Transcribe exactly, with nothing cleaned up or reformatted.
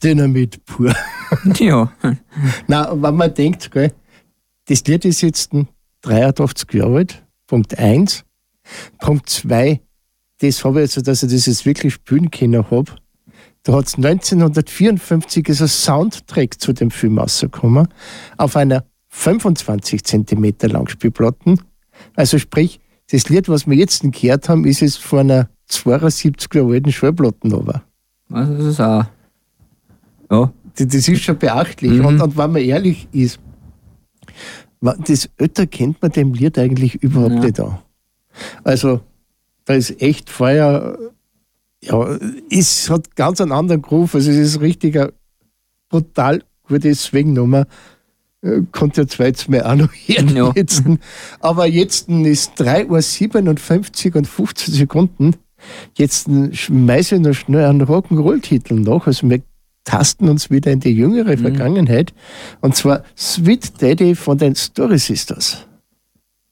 Dynamit pur. Ja. Na, wenn man denkt, gell, das Lied ist jetzt dreiundachtzig Jahre alt, Punkt eins. Punkt zwei, das habe ich also, dass ich das jetzt wirklich spielen können habe. Da hat es neunzehnhundertvierundfünfzig ist ein Soundtrack zu dem Film rausgekommen, auf einer fünfundzwanzig Zentimeter Langspielplatten. Also sprich, das Lied, was wir jetzt gehört haben, ist es von einer zweiundsiebzig Jahre alten Schallplatten aber. Also das ist auch. Ja. Das, das ist schon beachtlich. Mhm. Und, und wenn man ehrlich ist, das älter kennt man dem Lied eigentlich überhaupt Ja. nicht an. Also, da ist echt Feuer, ja, es hat ganz einen anderen Groove, also es ist richtig ein brutal gutes Swing-Nummer. Konnte ja zweites Mal auch noch hören. Ja. Jetzt. Aber jetzt ist drei Uhr siebenundfünfzig und fünfzehn Sekunden. Jetzt schmeiße ich noch schnell einen Rock'n'Roll-Titel nach. Also wir tasten uns wieder in die jüngere Vergangenheit. Und zwar Sweet Daddy von den Story Sisters.